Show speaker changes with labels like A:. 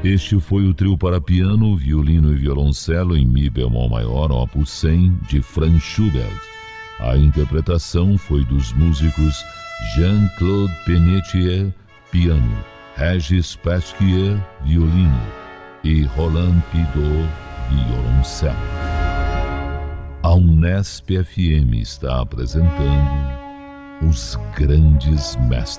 A: Este foi o trio para piano, violino e violoncelo em Mi bemol maior, opus 100, de Franz Schubert. A interpretação foi dos músicos Jean-Claude Pennetier, piano, Régis Pasquier, violino e Roland Pidot, violoncelo. A Unesp FM está apresentando Os Grandes Mestres.